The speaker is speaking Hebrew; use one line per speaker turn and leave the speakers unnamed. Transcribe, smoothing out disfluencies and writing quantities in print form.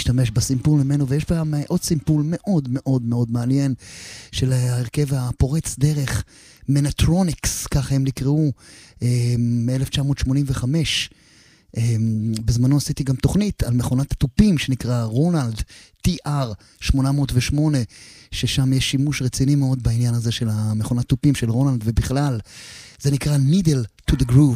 משתמש בסימפול ממנו, ויש פעם עוד סימפול מאוד מאוד מאוד מעניין של ההרכב הפורץ דרך מנטרוניקס, ככה הם נקראו, מ-1985. בזמנו עשיתי גם תוכנית על מכונת התופים שנקרא רונלד TR-808, ששם יש שימוש רציני מאוד בעניין הזה של המכונת תופים של רונלד, ובכלל זה נקרא Needle to the Groove.